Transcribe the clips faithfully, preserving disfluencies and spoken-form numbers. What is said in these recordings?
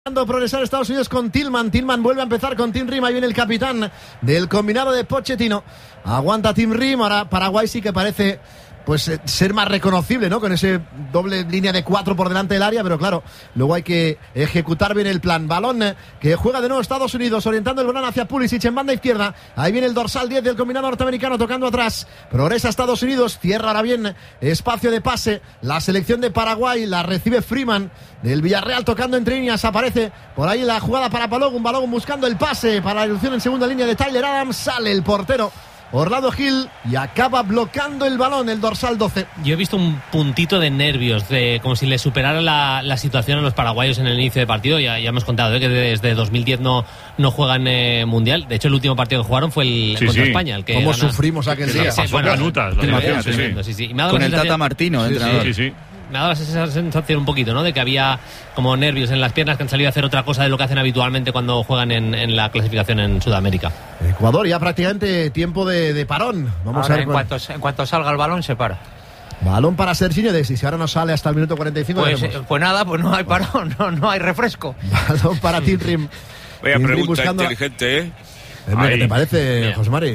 Progresar Estados Unidos con Tillman. Tillman vuelve a empezar con Tim Rim. Ahí viene el capitán del combinado de Pochettino. Aguanta Tim Rim. Ahora Paraguay sí que parece pues eh, ser más reconocible, ¿no? Con ese doble línea de cuatro por delante del área, pero claro, luego hay que ejecutar bien el plan. Balón eh, que juega de nuevo Estados Unidos, orientando el balón hacia Pulisic en banda izquierda. Ahí viene el dorsal diez del combinado norteamericano tocando atrás. Progresa Estados Unidos, cierra ahora bien espacio de pase. La selección de Paraguay la recibe Freeman del Villarreal tocando entre líneas. Aparece por ahí la jugada para Balogun. Balogun buscando el pase para la ilusión en segunda línea de Tyler Adams. Sale el portero Orlando Gil y acaba bloqueando el balón el dorsal doce. Yo he visto un puntito de nervios, de como si le superara la, la situación a los paraguayos en el inicio del partido. Ya, ya hemos contado ¿eh? que desde dos mil diez no, no juegan eh, Mundial. De hecho, el último partido que jugaron fue el sí, contra sí. España. El que ¿Cómo gana... sufrimos aquel sí, día? sí, Pasó bueno, canutas, la tremendo, sí, tremendo, sí, sí. Y me ha dado con la el sensación... Tata Martino, sí, entrenador. Sí, sí. Me ha dado esa sensación un poquito, ¿no? De que había como nervios en las piernas, que han salido a hacer otra cosa de lo que hacen habitualmente cuando juegan en, en la clasificación en Sudamérica. Ecuador ya prácticamente tiempo de, de parón. Vamos Ahora, a ver en, cuál... cuanto, en cuanto salga el balón se para. Balón para Serginho Desi. Si ahora no sale hasta el minuto cuarenta y cinco. Pues, eh, pues nada, pues no hay parón, no, no hay refresco. Balón para Tim Rim. Vaya Tim Rim pregunta buscando... inteligente, ¿eh? Eh, ¿Qué te parece, José Mari?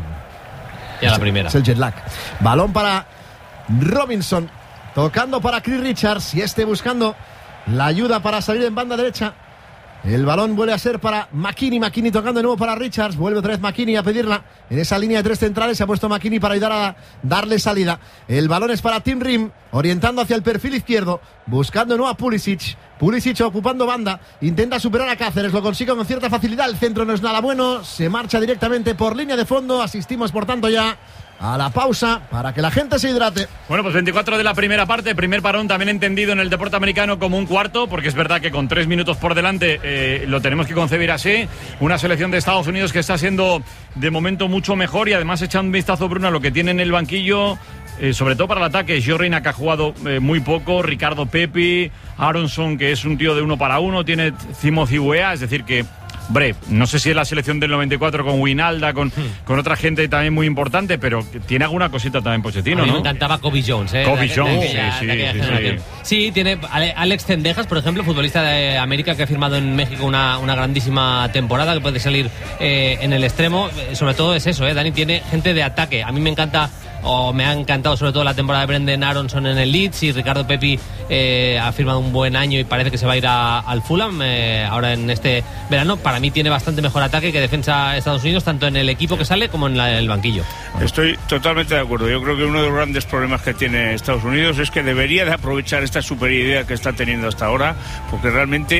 Ya la primera. Es el jet lag. Balón para Robinson. Tocando para Chris Richards. Y este buscando la ayuda para salir en banda derecha. El balón vuelve a ser para McKinney. McKinney tocando de nuevo para Richards. Vuelve otra vez McKinney a pedirla. En esa línea de tres centrales se ha puesto McKinney para ayudar a darle salida. El balón es para Tim Rim. Orientando hacia el perfil izquierdo. Buscando de nuevo a Pulisic. Pulisic ocupando banda. Intenta superar a Cáceres. Lo consigue con cierta facilidad. El centro no es nada bueno. Se marcha directamente por línea de fondo. Asistimos por tanto ya a la pausa para que la gente se hidrate. Bueno, pues veinticuatro de la primera parte, primer parón también entendido en el deporte americano como un cuarto, porque es verdad que con tres minutos por delante eh, lo tenemos que concebir así. Una selección de Estados Unidos que está siendo de momento mucho mejor y además echa un vistazo, Bruno, a lo que tiene en el banquillo, eh, sobre todo para el ataque. Gio Reyna, que ha jugado eh, muy poco, Ricardo Pepi, Aronson, que es un tío de uno para uno, tiene Timothy Weah, es decir que Hombre, no sé si es la selección del noventa y cuatro con Wijnaldum, con, hmm. con otra gente también muy importante, pero tiene alguna cosita también Pochettino, a mí ¿no? me encantaba Kobe Jones, ¿eh? Kobe de, Jones, de aquella, sí, de aquella sí, generación. sí. Sí, tiene Alex Cendejas, por ejemplo, futbolista de América que ha firmado en México una, una grandísima temporada, que puede salir eh, en el extremo. Sobre todo es eso, ¿eh? Dani tiene gente de ataque. A mí me encanta... o me ha encantado sobre todo la temporada de Brendan Aronson en el Leeds, y Ricardo Pepi eh, ha firmado un buen año y parece que se va a ir a, al Fulham eh, ahora en este verano. Para mí tiene bastante mejor ataque que defensa Estados Unidos, tanto en el equipo que sale como en la, el banquillo. Estoy totalmente de acuerdo. Yo creo que uno de los grandes problemas que tiene Estados Unidos es que debería de aprovechar esta superioridad que está teniendo hasta ahora, porque realmente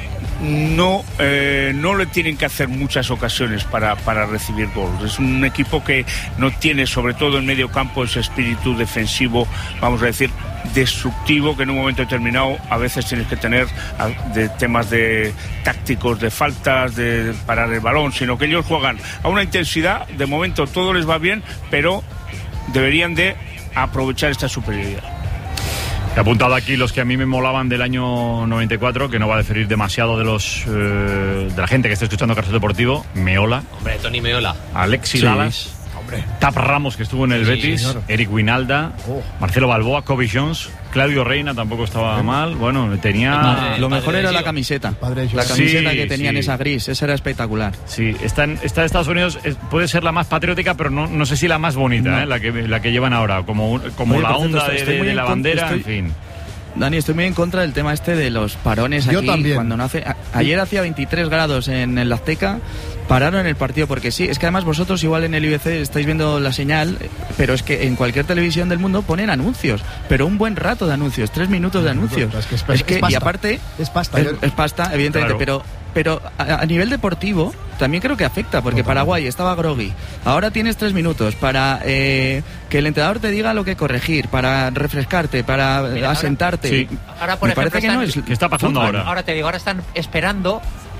no eh, no le tienen que hacer muchas ocasiones para, para recibir goles. Es un equipo que no tiene, sobre todo en medio campo, ese espíritu defensivo, vamos a decir, destructivo, que en un momento determinado a veces tienes que tener de temas de tácticos, de faltas, de parar el balón, sino que ellos juegan a una intensidad. De momento todo les va bien, pero deberían de aprovechar esta superioridad. He apuntado aquí los que a mí me molaban del año noventa y cuatro, que no va a diferir demasiado de los eh, de la gente que está escuchando Carrusel Deportivo. Meola. Hombre, Tony Meola. Alexis sí. Lalas. Hombre. Tap Ramos, que estuvo en el sí, Betis. Señor. Eric Wijnaldum. Oh. Marcelo Balboa. Kobe Jones. Claudio Reyna tampoco estaba ¿Eh? mal. Bueno, tenía... Padre, lo mejor era la camiseta. La camiseta sí, que tenían, sí. esa gris. Esa era espectacular. Sí, está en, está en Estados Unidos. Es, puede ser la más patriótica, pero no, no sé si la más bonita, no. ¿eh? la, que, la que llevan ahora. Como, como Oye, la cierto, onda estoy, de, estoy de, de la bandera, estoy... en fin. Dani, estoy muy en contra del tema este de los parones aquí. Yo también. Cuando no hace... a, ayer hacía veintitrés grados en el Azteca, pararon el partido porque sí. Es que además vosotros igual en el I B C estáis viendo la señal, pero es que en cualquier televisión del mundo ponen anuncios, pero un buen rato de anuncios, tres minutos de anuncios. Es que, es, es que es pasta. Y aparte es pasta, es, es pasta evidentemente, claro. pero pero a, a nivel deportivo también creo que afecta, porque Paraguay estaba groggy. Ahora tienes tres minutos para eh, que el entrenador te diga lo que corregir, para refrescarte, para Mira, asentarte. Ahora, sí. ahora por Me ejemplo, parece están, que no es. ¿Qué está pasando ahora? Ahora te digo, ahora están esperando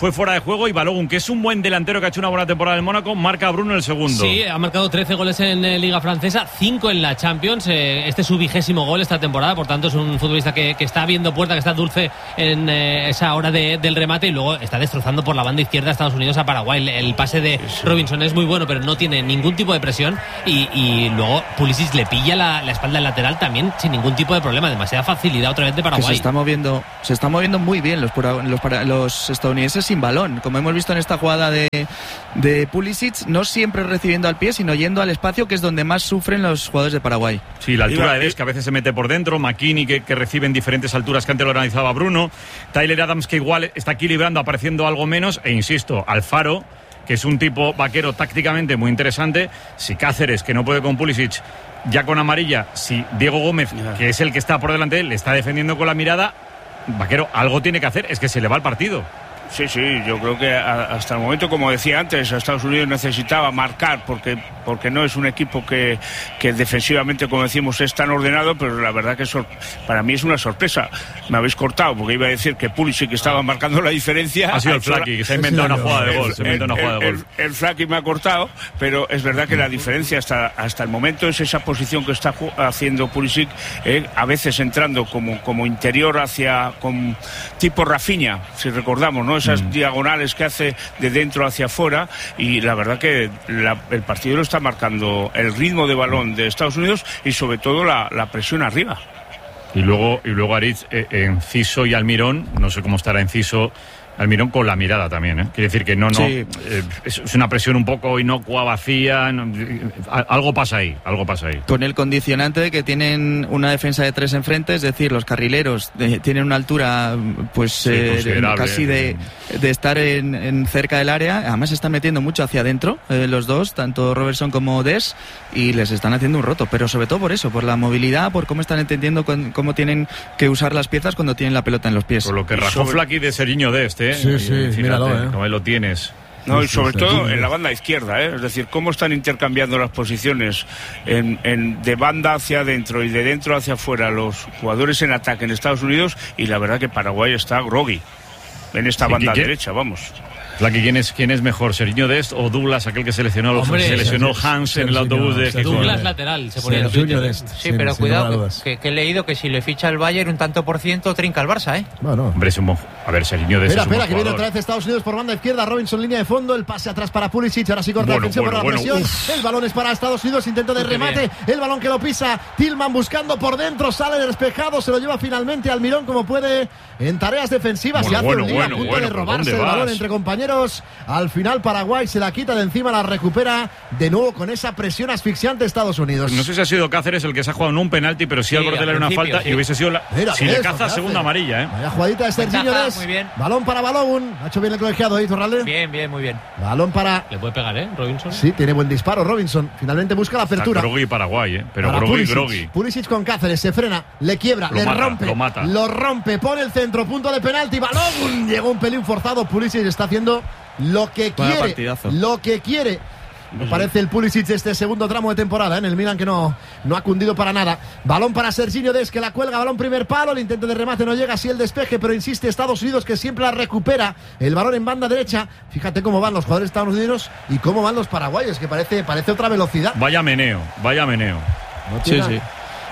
fue fuera de juego y Balogun, que es un buen delantero que ha hecho una buena temporada en Mónaco, marca a Bruno el segundo. Sí, ha marcado trece goles en eh, Liga Francesa, cinco en la Champions. Eh, este es su vigésimo gol esta temporada, por tanto es un futbolista que, que está viendo puerta, que está dulce en eh, esa hora de, del remate y luego está destrozando por la banda izquierda a Estados Unidos a Paraguay. El pase de sí. Robinson es muy bueno, pero no tiene ningún tipo de presión y, y luego Pulisic le pilla la, la espalda al lateral también sin ningún tipo de problema. Demasiada facilidad otra vez de Paraguay. Que se está moviendo, se está moviendo muy bien los, los, para, los estadounidenses sin balón, como hemos visto en esta jugada de, de Pulisic, no siempre recibiendo al pie, sino yendo al espacio, que es donde más sufren los jugadores de Paraguay. Sí, la altura de Dest, que a veces se mete por dentro, McKinney, que, que recibe en diferentes alturas, que antes lo organizaba Bruno, Tyler Adams, que igual está equilibrando, apareciendo algo menos, e insisto, Alfaro, que es un tipo vaquero tácticamente muy interesante. Si Cáceres, que no puede con Pulisic, ya con amarilla, si Diego Gómez, que es el que está por delante, le está defendiendo con la mirada, vaquero, algo tiene que hacer, es que se le va el partido. Sí, sí, yo creo que hasta el momento, como decía antes, Estados Unidos necesitaba marcar porque, porque no es un equipo que, que defensivamente, como decimos, es tan ordenado, pero la verdad que sor- para mí es una sorpresa. Me habéis cortado porque iba a decir que Pulisic estaba marcando la diferencia. Ha sido el Flaky, que se ha inventado una jugada de gol. Se inventa una jugada de gol. El, el Flaky me ha cortado, pero es verdad que la diferencia hasta, hasta el momento es esa posición que está haciendo Pulisic, eh, a veces entrando como, como interior hacia, con tipo Rafinha, si recordamos, ¿no? Esas mm. diagonales que hace de dentro hacia afuera, y la verdad que la, el partido lo está marcando el ritmo de balón de Estados Unidos y sobre todo la, la presión arriba. Y luego, y luego Aritz, eh, Enciso y Almirón, no sé cómo estará Enciso, Almirón con la mirada también, ¿eh? Quiere decir que no, no, sí. eh, es, es una presión un poco inocua, vacía, no, algo pasa ahí, algo pasa ahí. Con el condicionante de que tienen una defensa de tres enfrente, es decir, los carrileros de, tienen una altura pues sí, eh, casi de, de estar en, en cerca del área, además se están metiendo mucho hacia adentro, eh, los dos, tanto Robertson como Dest, y les están haciendo un roto, pero sobre todo por eso, por la movilidad, por cómo están entendiendo con, cómo tienen que usar las piezas cuando tienen la pelota en los pies. Por lo que rajó sobre... Flaky de Serginho Dest, ¿eh? Sí, sí, fíjate, míralo, ¿eh? Como lo tienes. No, y sobre todo en la banda izquierda, ¿eh? Es decir, cómo están intercambiando las posiciones en, en, de banda hacia adentro y de dentro hacia afuera los jugadores en ataque en Estados Unidos, y la verdad que Paraguay está groggy en esta sí, banda derecha, vamos. Flaky, ¿quién es, ¿quién es mejor? ¿Serginho Dest o Douglas, aquel que seleccionó, Hombre, se lesionó Hans en el autobús de Gijón? Douglas lateral, se ponía Serginho Dest. Sí, sí, pero cuidado, que, que he leído que si le ficha el Bayern un tanto por ciento trinca el Barça, ¿eh? Bueno. Hombre, es un bon... A ver, Serginho Dest Espera, es un espera, que viene jugador. otra vez Estados Unidos por banda izquierda, Robinson línea de fondo, el pase atrás para Pulisic, ahora sí corta bueno, defensiva bueno, por la bueno, presión, uf. el balón es para Estados Unidos, intento de remate, el balón que lo pisa Tillman buscando por dentro, sale despejado, se lo lleva finalmente Almirón como puede en tareas defensivas, bueno, y hace bueno, un lío bueno, a punto bueno, de robarse el vas? balón entre compañeros. Al final Paraguay se la quita de encima, la recupera de nuevo con esa presión asfixiante Estados Unidos. No sé si ha sido Cáceres el que se ha jugado en un penalti, pero sí, sí al borde le era una falta, sí. Y hubiese sido la... Mira, si le eso, caza segunda amarilla, ¿eh? Vaya jugadita de Serginho Dest. Muy bien. Balón para Balogun. Ha hecho bien el colegiado, ¿eh, Zorralde? Bien, bien, muy bien. Balón para... Le puede pegar, ¿eh? Robinson. Sí, tiene buen disparo Robinson. Finalmente busca la apertura. Está groggy Paraguay, ¿eh? Pero para groggy, Pulisic. groggy. Pulisic con Cáceres, se frena, le quiebra, lo le mata, rompe. Lo mata. Lo rompe, pone el centro, punto de penalti. Balón. Llegó un pelín forzado. Pulisic está haciendo lo que Buena quiere. Partidazo. Lo que quiere. Me parece el Pulisic de este segundo tramo de temporada, ¿eh? En el Milan, que no, no ha cundido para nada. Balón para Serginho Dest, que la cuelga, balón primer palo, el intento de remate no llega, así el despeje, pero insiste Estados Unidos, que siempre la recupera. El balón en banda derecha. Fíjate cómo van los jugadores de Estados Unidos y cómo van los paraguayos, que parece, parece otra velocidad. Vaya meneo, vaya meneo. No sí, sí.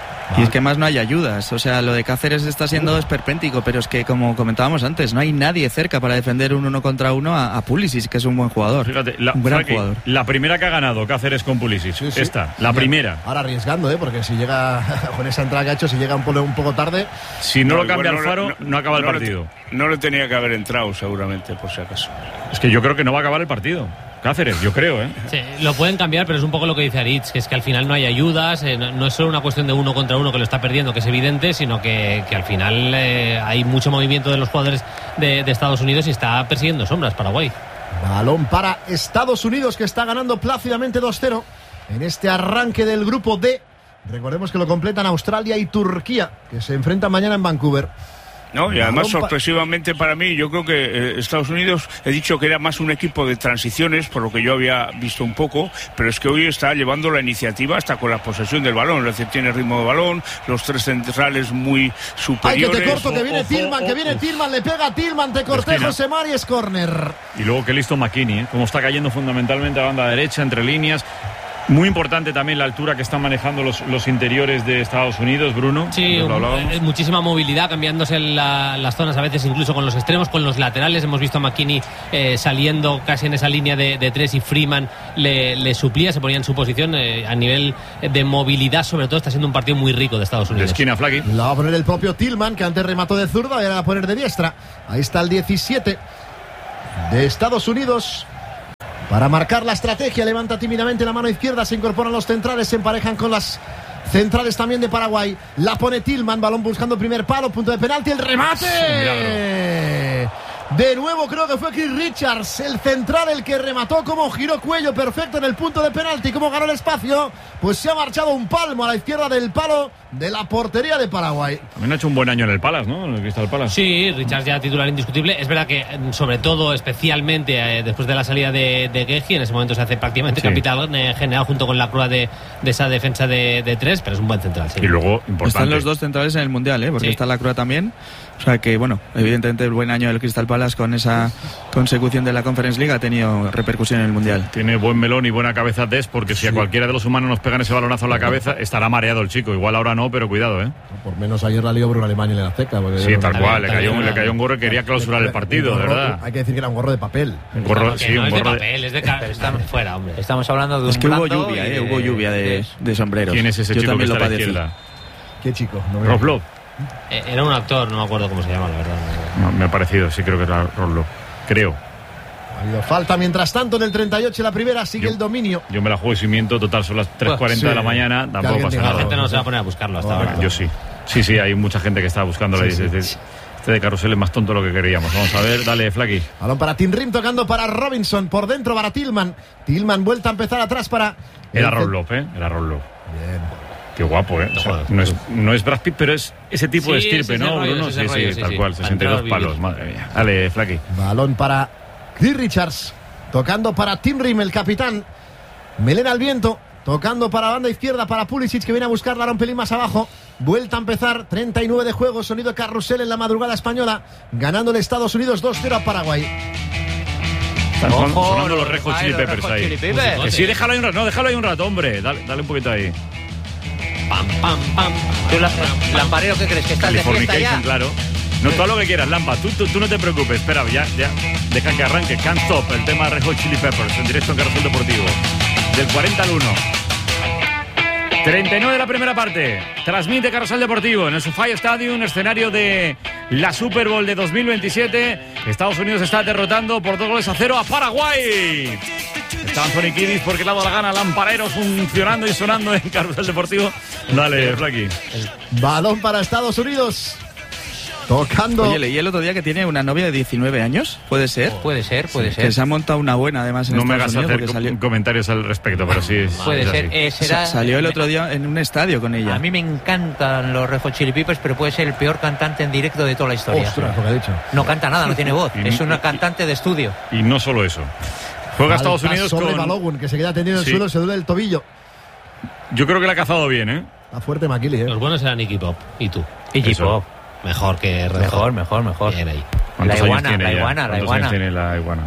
Y es que más no hay ayudas, o sea, lo de Cáceres está siendo esperpéntico, pero es que, como comentábamos antes, no hay nadie cerca para defender un uno contra uno a, a Pulisic, que es un buen jugador. Fíjate, la, un gran Frankie, jugador. La primera que ha ganado Cáceres con Pulisic, sí, sí. Esta, la primera. Ahora arriesgando, ¿eh? Porque si llega, con esa entrada que ha hecho, si llega un poco, un poco tarde... Si no, no lo cambia bueno, Alfaro, no, no, no acaba el no partido. Le, no le tenía que haber entrado, seguramente, por si acaso. Es que yo creo que no va a acabar el partido. Cáceres, yo creo, ¿eh? Sí, lo pueden cambiar, pero es un poco lo que dice Aritz, que es que al final no hay ayudas, eh, no, no es solo una cuestión de uno contra uno que lo está perdiendo, que es evidente, sino que, que al final eh, hay mucho movimiento de los jugadores de, de Estados Unidos y está persiguiendo sombras Paraguay. Balón para Estados Unidos, que está ganando plácidamente dos cero en este arranque del grupo D. Recordemos que lo completan Australia y Turquía, que se enfrentan mañana en Vancouver. ¿no? Y además, Balón pa- sorpresivamente para mí, yo creo que eh, Estados Unidos, he dicho que era más un equipo de transiciones, por lo que yo había visto un poco, pero es que hoy está llevando la iniciativa hasta con la posesión del balón, es decir, tiene ritmo de balón, los tres centrales muy Ay, que superiores. te corto, que viene Ojo, Tillman, que ojo. viene Tillman, le pega a Tillman, te corté, Esquina. José Mari, es córner. Y luego qué listo McKinney, ¿eh? Cómo está cayendo fundamentalmente a banda derecha, entre líneas. Muy importante también la altura que están manejando los, los interiores de Estados Unidos, Bruno. Sí, Lo un- hablábamos. eh, muchísima movilidad, cambiándose la- las zonas a veces incluso con los extremos, con los laterales. Hemos visto a McKinney eh, saliendo casi en esa línea de, de tres y Freeman le, le suplía, se ponía en su posición. Eh, a nivel de movilidad, sobre todo, está siendo un partido muy rico de Estados De Unidos. esquina, Flaky. La va a poner el propio Tillman, que antes remató de zurda, y ahora va a poner de diestra. Ahí está el diecisiete de Estados Unidos. Para marcar la estrategia, levanta tímidamente la mano izquierda, se incorporan los centrales, se emparejan con las centrales también de Paraguay. La pone Tillman, balón buscando primer palo, punto de penalti, el remate. De nuevo creo que fue Chris Richards, el central, el que remató, como giró cuello perfecto en el punto de penalti, como ganó el espacio, pues se ha marchado un palmo a la izquierda del palo de la portería de Paraguay. También ha hecho un buen año en el Palace, ¿no? En el Crystal Palace. Sí, Richards ya titular indiscutible. Es verdad que, sobre todo, especialmente eh, después de la salida de, de Geji, en ese momento se hace prácticamente Sí. capital eh, general junto con la prueba de, de esa defensa de, de tres, pero es un buen central. Sí. Y luego, importante. Están los dos centrales en el Mundial, ¿eh? Porque Sí. está la Crua también. O sea que, bueno, evidentemente el buen año del Crystal Palace con esa consecución de la Conference League ha tenido repercusión en el Mundial. Tiene buen melón y buena cabeza Des, porque si a cualquiera de los humanos nos pegan ese balonazo en la cabeza, estará mareado el chico. Igual ahora no, pero cuidado, ¿eh? Por menos ayer la lió Bruno Alemania en el Azteca. porque- Sí, tal también, cual. Le también, cayó, le también. cayó un gorro y quería clausurar el partido, Un de gorro- verdad. Hay que decir que era un gorro de papel. Un gorro, Que sí, no un es de gorro. de- papel, es de ca- estamos fuera, hombre. Estamos hablando de Es un que hubo blando lluvia, y ¿eh? Hubo lluvia de, de sombreros. ¿Quién es ese Yo chico que también está lo a la padecí. izquierda? Qué chico. No veo. Rob Love. Eh, Era un actor, no me acuerdo cómo se llama, la verdad. No, me ha parecido, sí creo que era Rob Love. Creo. Ha habido falta mientras tanto en el treinta y ocho, la primera, sigue Yo- el dominio. Yo me la juego y si miento, total, son las tres cuarenta Sí. de la mañana, Que tampoco alguien pasa diga La nada. gente no se va a poner a buscarlo hasta Correcto. ahora. Yo sí. Sí, sí, hay mucha gente que está buscándola y Sí, dice, sí. este de carrusel es más tonto de lo que queríamos. Vamos a ver, dale, Flaky. Balón para Tim Rim, tocando para Robinson, por dentro para Tillman. Tillman vuelta a empezar atrás para... Era el- Rob Love, ¿eh? Era Rob Love. Bien. Qué guapo, ¿eh? O sea, no, es, no es Brad Pitt, pero es ese tipo de Sí, estirpe, es ese ¿no, rollo, Bruno? es Sí, ese sí, rollo, sí, tal sí. cual, Para sesenta y dos entrar a palos, vivir. madre mía. Dale, Flaky. Balón para Chris Richards, tocando para Tim Rim, el capitán. Melena al viento, tocando para la banda izquierda para Pulisic, que viene a buscarla ahora un pelín más abajo. Vuelta a empezar, treinta y nueve de juego, sonido carrusel en la madrugada española, ganando el Estados Unidos dos cero a Paraguay. Están son- Ojo, sonando los Red Hot ay, Chili los Red Peppers Hot ahí. Chili Peppers. Que sí, déjalo ahí un rato, no, déjalo ahí un rato, hombre. Dale, dale un poquito ahí. Pam, pam, pam. ¿Tú, la- Lamparero, qué crees? ¿Que estás de fiesta Californication, ya? claro. No, todo lo que quieras, Lampa. Tú, tú, tú no te preocupes. Espera, ya, ya. Deja que arranque. Can't Stop, el tema de Red Hot Chili Peppers, en directo en Carrusel Deportivo. Del cuarenta al uno. treinta y nueve de la primera parte. Transmite Carrusel Deportivo en el SoFi Stadium, escenario de la Super Bowl de dos mil veintisiete. Estados Unidos está derrotando por dos goles a cero a Paraguay. Está Anthony Kiddis porque le ha dado la gana. Lampareros funcionando y sonando en Carrusel Deportivo. Dale, Flaky. Balón para Estados Unidos, tocando. Oye, leí el otro día que tiene una novia de diecinueve años, ¿puede ser? Puede ser, puede Que ser. se ha montado una buena, además, en No me Estados hagas Unidos, hacer porque com- salió, comentarios al respecto, pero sí. es- Puede es ser. así. Eh, será, sa- salió el otro día en un estadio con ella. A mí me encantan los Red Hot Chili Peppers, pero puede ser el peor cantante en directo de toda la historia. Ostras, lo que ha dicho. No canta nada, no tiene voz. Y- Es una y- cantante de estudio. Y no solo eso. Juega Estados Falta Unidos sobre con... Balogun, que se queda tendido en el Sí. suelo, se duele el tobillo. Yo creo que le ha cazado bien, ¿eh? Está fuerte Maquili, ¿eh? Los buenos eran Iggy Pop y tú. Y Eso. J-Pop. Mejor que Red Mejor, Hot. mejor, mejor. Bien ahí. ¿Cuántos La años iguana, tiene la ya? iguana, la ¿Cuántos iguana. años tiene la iguana?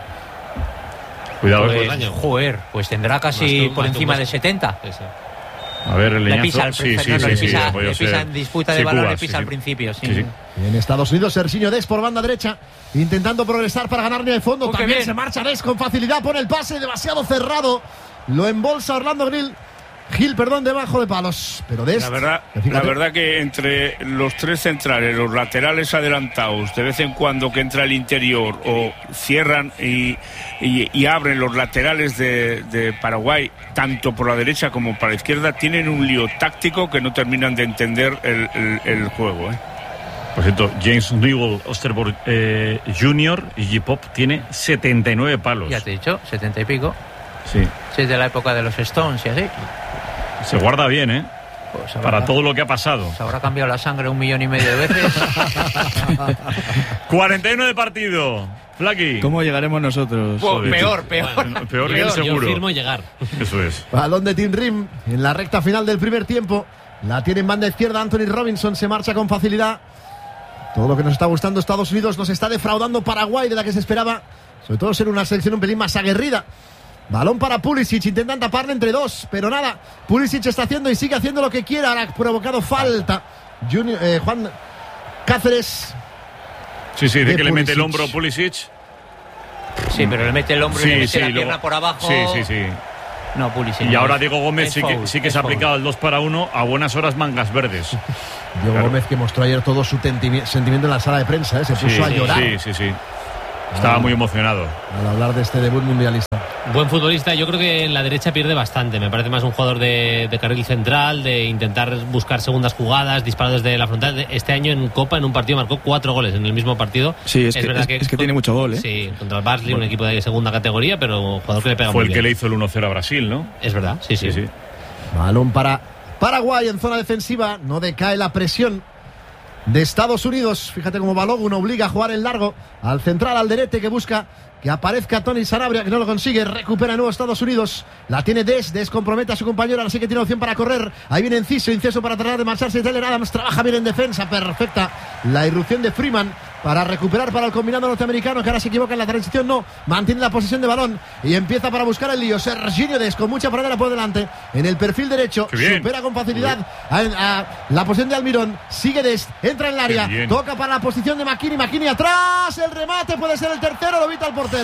Cuidado, Pues- eh. años. Joder, pues tendrá casi Más tú, por más tú, encima más de tú. setenta. Sí, sí. A ver, el Le leñazo. pisa, al, sí, sí, Fernando, sí, le sí, pisa, ha podido le pisa ser. en disputa de Sí, balón, Cuba, le sí, pisa sí. al principio. Sí. Sí, sí. Y en Estados Unidos, Serginho Des por banda derecha, intentando progresar para ganar línea de fondo. Oh, qué También bien. se marcha Des con facilidad, pone el pase demasiado cerrado. Lo embolsa Orlando Gil, Gil, perdón, debajo de palos. Pero Des, La verdad, que fíjate, la verdad que entre los tres centrales, los laterales adelantados, de vez en cuando que entra el interior o cierran y, y, y abren los laterales de, de Paraguay, tanto por la derecha como por la izquierda, tienen un lío táctico que no terminan de entender el, el, el juego, ¿eh? Por cierto, James Newell Osterborg eh, junior y J-Pop tiene setenta y nueve palos. Ya te he dicho, setenta y pico. Sí. Si es de la época de los Stones y así. Se guarda bien, ¿eh? Pues para habrá, todo lo que ha pasado. se habrá cambiado la sangre un millón y medio de veces. cuarenta y uno de partido. Flaky. ¿Cómo llegaremos nosotros? Pues peor, peor. Bueno, peor que el Yo seguro. firmo llegar. Eso es. Balón de Tim Rim en la recta final del primer tiempo. La tiene en banda izquierda. Anthony Robinson se marcha con facilidad. Todo lo que nos está gustando Estados Unidos nos está defraudando Paraguay, de la que se esperaba, sobre todo ser una selección un pelín más aguerrida. Balón para Pulisic, intentan taparle entre dos, pero nada. Pulisic está haciendo y sigue haciendo lo que quiera. Ha provocado falta. Junior, eh, Juan Cáceres. Sí, sí, de, de que le mete el Pulisic. hombro Pulisic. Sí, pero le mete el hombro y le mete la pierna luego- por abajo. Sí, sí, sí. No, Pulisic. Y no, ahora es- Diego Gómez es sí que, foul, sí que es se ha foul. aplicado el dos para uno a buenas horas mangas verdes. Diego Claro. Gómez, que mostró ayer todo su tentimi- sentimiento en la sala de prensa, ¿eh? Se puso Sí, a llorar sí, sí, sí. Estaba muy emocionado. al hablar de este debut mundialista. Buen futbolista, yo creo que en la derecha pierde bastante. Me parece más un jugador de, de carril central, de intentar buscar segundas jugadas, disparos desde la frontal. Este año en Copa, en un partido, marcó cuatro goles en el mismo partido. Sí, es que- verdad es- es que tiene mucho gol, ¿eh? Sí, contra el Barnsley, un equipo de segunda categoría, pero un jugador que le pega Fue muy el bien. que le hizo el uno cero a Brasil, ¿no? Es verdad, sí, sí. Sí, sí. Balón para Paraguay en zona defensiva. No decae la presión de Estados Unidos. Fíjate cómo Balogun obliga a jugar en largo al central Alderete, que busca que aparezca Tony Sanabria, que no lo consigue. Recupera de nuevo Estados Unidos. La tiene Des. Des compromete a su compañero. Ahora sí que tiene opción para correr. Ahí viene Enciso. Inciso para tratar de marcharse. Tyler Adams trabaja bien en defensa. Perfecta la irrupción de Freeman para recuperar para el combinado norteamericano, que ahora se equivoca en la transición. No, mantiene la posesión de balón y empieza para buscar el lío. Serginho Des con mucha pradera por delante en el perfil derecho. Qué bien. Supera con facilidad a, a la posición de Almirón. Sigue Des. Entra en el área. bien. Toca para la posición de Makini. Makini atrás. El remate puede ser el tercero. Lo evita el portero.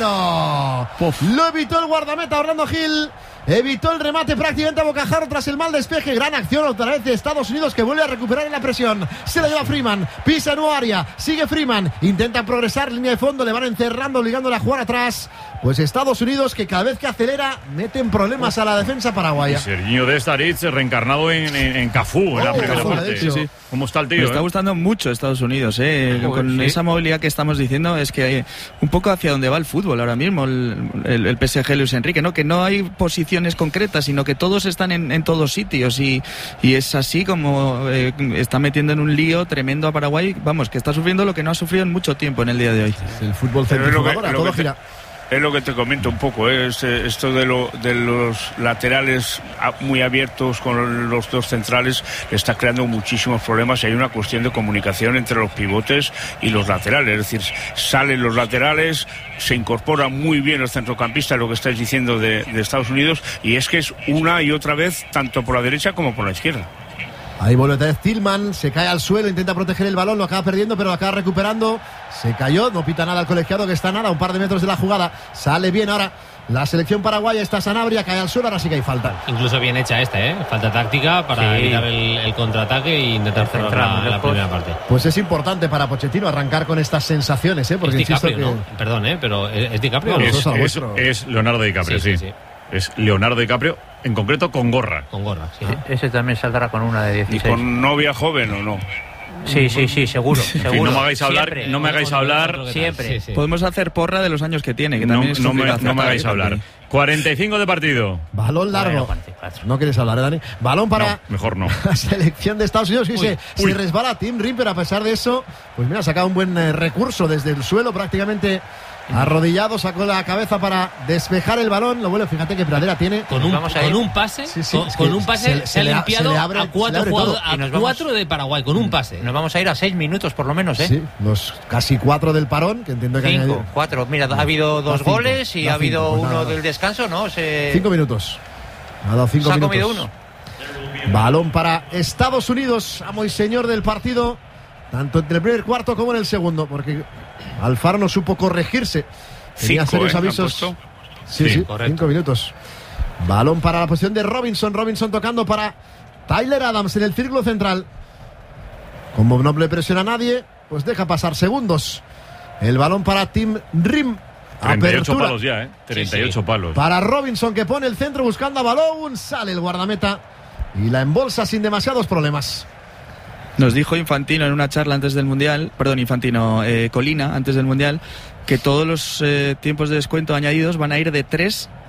Lo evitó el guardameta Orlando Gil. Evitó el remate prácticamente a bocajarro tras el mal despeje. Gran acción otra vez de Estados Unidos, que vuelve a recuperar en la presión. Se la lleva Freeman. Pisa en un área. Sigue Freeman. Intenta progresar. Línea de fondo. Le van encerrando, obligándole a jugar atrás. Pues Estados Unidos, que cada vez que acelera meten problemas a la defensa paraguaya. Serginho de Staritz reencarnado en, en, en Cafú en la Oh, primera Cafú, parte. de hecho. Sí, sí. ¿Cómo está el Me tío? está eh? gustando mucho Estados Unidos, ¿eh? Joder, Con sí. esa movilidad que estamos diciendo, es que un poco hacia donde va el fútbol ahora mismo, el, el, el P S G Luis Enrique, ¿no? Que no hay posiciones concretas, sino que todos están en, en todos sitios y, y es así como eh, está metiendo en un lío tremendo a Paraguay, vamos, que está sufriendo lo que no ha sufrido en mucho tiempo en el día de hoy. El fútbol Pero es lo que- centrifugador, a lo todo que te- gira. Es lo que te comento un poco, ¿eh? Es, eh, esto de, lo, de los laterales a- muy abiertos con los dos centrales le está creando muchísimos problemas y hay una cuestión de comunicación entre los pivotes y los laterales. Es decir, salen los laterales, se incorpora muy bien el centrocampista, lo que estáis diciendo de, de Estados Unidos, y es que es una y otra vez tanto por la derecha como por la izquierda. Ahí vuelve otra vez Tillman, se cae al suelo, intenta proteger el balón, lo acaba perdiendo, pero lo acaba recuperando. Se cayó, no pita nada el colegiado, que está nada, un par de metros de la jugada. Sale bien ahora la selección paraguaya, está Sanabria, cae al suelo, ahora sí que hay falta. Incluso bien hecha esta, ¿eh? Falta táctica para Sí. evitar el, el contraataque e intentar cerrar Central, la, la lejos. primera parte. Pues es importante para Pochettino arrancar con estas sensaciones, ¿eh? Porque Es insisto DiCaprio, que... ¿no? Perdón, ¿eh? Pero ¿es es DiCaprio? No, o no? los Es, dos a lo es- vuestro. es Leonardo DiCaprio, sí, Sí, sí, sí. Es Leonardo DiCaprio, en concreto con gorra. Con gorra, sí. Ese también saldrá con una de ¿Y dieciséis. con novia joven o no? Sí, sí, sí, seguro. En fin, seguro. no me hagáis hablar, Siempre. no me hagáis hablar, Otro que tal. Siempre. Sí, sí. Podemos hacer porra de los años que tiene, que no, también es no me, complicado no me acertar, hagáis ¿eh? hablar. Porque- cuarenta y cinco de partido. Balón largo. Bueno, cuarenta y cuatro. No quieres hablar, ¿eh, Dani? Balón para No, mejor no. la selección de Estados Unidos, que Uy, se, uy. se resbala Tim Rim, pero a pesar de eso, pues mira, ha sacado un buen eh, recurso desde el suelo, prácticamente arrodillado, sacó la cabeza para despejar el balón. Lo bueno, fíjate que Pradera tiene. Con un, Vamos a ir. con un pase, Sí, sí, con, es con que un pase se- se, se ha le a- limpiado se le abre- a se le cuatro, abre jugadores- todo. a Y nos vamos- cuatro de Paraguay, con un pase. Nos vamos a ir a seis minutos por lo menos, ¿eh? Sí, los casi cuatro del parón, que entiendo que han Cinco, añadido- cuatro. Mira, ha habido dos cinco, goles y da ha habido cinco, pues uno nada. del descanso, ¿no? Se... Cinco minutos. Ha dado cinco Se ha minutos. comido uno. Balón para Estados Unidos, amo y señor del partido, tanto entre el primer cuarto como en el segundo, porque Alfaro no supo corregirse. Tenía Cinco, serios ¿eh? ¿Han avisos. puesto? Sí, Sí, sí, correcto. cinco minutos. Balón para la posición de Robinson. Robinson tocando para Tyler Adams en el círculo central. Como no le presiona a nadie, pues deja pasar segundos. El balón para Tim Rim. treinta y ocho Apertura palos ya, ¿eh? treinta y ocho sí. palos. para Robinson, que pone el centro buscando a Balón. Sale el guardameta y la embolsa sin demasiados problemas. Nos dijo Infantino en una charla antes del Mundial, perdón, Infantino, eh, Colina, antes del Mundial, que todos los eh, tiempos de descuento añadidos van a ir de tres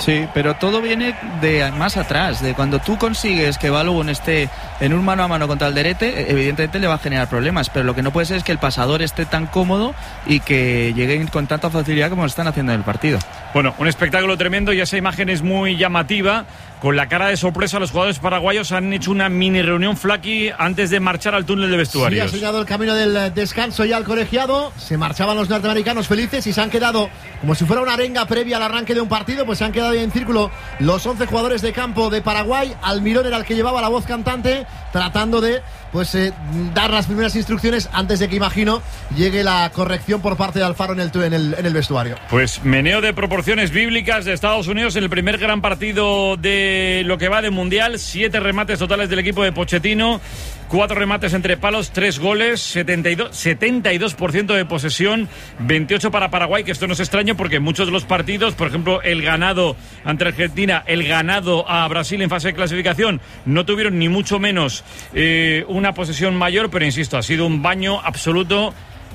Sí, pero todo viene de más atrás, de cuando tú consigues que Balogun esté en un mano a mano contra Alderete, evidentemente le va a generar problemas, pero lo que no puede ser es que el pasador esté tan cómodo y que lleguen con tanta facilidad como lo están haciendo en el partido. Bueno, un espectáculo tremendo y esa imagen es muy llamativa. Con la cara de sorpresa, los jugadores paraguayos han hecho una mini reunión Flaky antes de marchar al túnel de vestuarios. Sí, ha señalado el camino del descanso ya al colegiado. Se marchaban los norteamericanos felices y se han quedado como si fuera una arenga previa al arranque de un partido. Pues se han quedado ya en círculo los once jugadores de campo de Paraguay. Almirón era el que llevaba la voz cantante, tratando de pues eh, dar las primeras instrucciones antes de que, imagino, llegue la corrección por parte de Alfaro en el, en el, en el vestuario. Pues meneo de proporciones bíblicas de Estados Unidos en el primer gran partido de lo que va de Mundial. Siete remates totales del equipo de Pochettino, cuatro remates entre palos, tres goles, setenta y dos, setenta y dos por ciento de posesión, veintiocho para Paraguay, que esto no es extraño porque muchos de los partidos, por ejemplo el ganado ante Argentina, el ganado a Brasil en fase de clasificación, no tuvieron ni mucho menos eh, una posesión mayor, pero insisto, ha sido un baño absoluto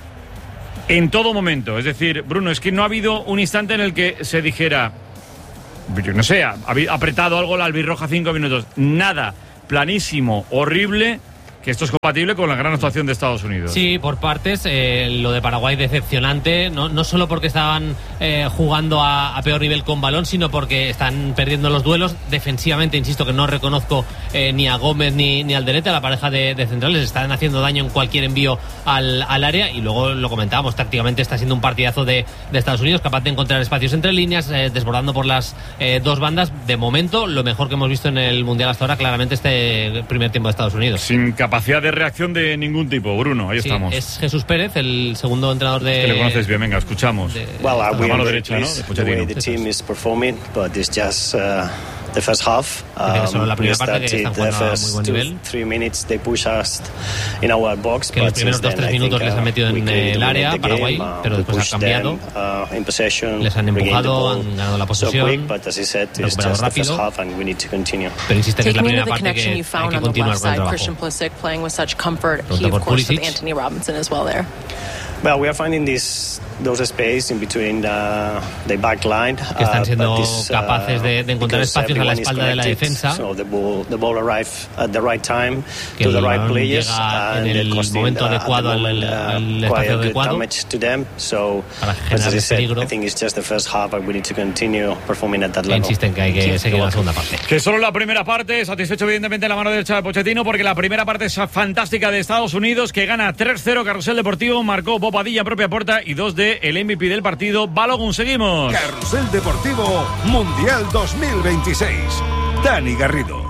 en todo momento. Es decir, Bruno, es que no ha habido un instante en el que se dijera, yo no sé, ha apretado algo la albirroja cinco minutos, nada, planísimo, horrible. Que esto es compatible con la gran actuación de Estados Unidos. Sí, por partes. Eh, lo de Paraguay decepcionante, no, no solo porque estaban eh, jugando a, a peor nivel con balón, sino porque están perdiendo los duelos. Defensivamente, insisto que no reconozco eh, ni a Gómez ni, ni al Alderete, a la pareja de, de centrales. Están haciendo daño en cualquier envío al, al área. Y luego lo comentábamos, tácticamente está siendo un partidazo de, de Estados Unidos, capaz de encontrar espacios entre líneas, eh, desbordando por las eh, dos bandas. De momento, lo mejor que hemos visto en el Mundial hasta ahora, claramente este primer tiempo de Estados Unidos. Sin capacidad de reacción de ningún tipo, Bruno, ahí sí, estamos. Es Jesús Pérez, el segundo entrenador de... Que le conoces bien, venga, escuchamos. De, well, uh, la mano derecha, ¿no? De the way the team is performing, but it's just uh, the first half. Um, solo la primera parte que están jugando a muy buen nivel. Two, three minutes they push us in our box, que los primeros dos tres minutos les han metido en el área Paraguay, uh, pero después ha cambiado. Them, uh, possession, les han empujado, han ganado la posesión, so quick, said, recuperado rápido. Pero insiste que es la primera parte que hay que continuar con el trabajo. He, of course, with Anthony Robinson as well there. Well, we are finding this those space in between the, the back line. Que están siendo this, uh, capaces de, de encontrar espacios a la espalda de la defensa. So the ball, the ball arrive at the right time que to the right players llega en el momento uh, adecuado al, al espacio adecuado to them. So, para generar said, peligro. I think it's just the first half, and we need to continue performing at that level. Insisten que hay que seguir la segunda parte. Que solo la primera parte, satisfecho evidentemente la mano derecha de Pochettino, porque la primera parte es fantástica de Estados Unidos, que gana tres cero. Carrusel Deportivo, marcó Bob Padilla en propia puerta y dos de el M V P del partido, Balogun. Seguimos. Carrusel Deportivo Mundial dos mil veintiséis. Dani Garrido.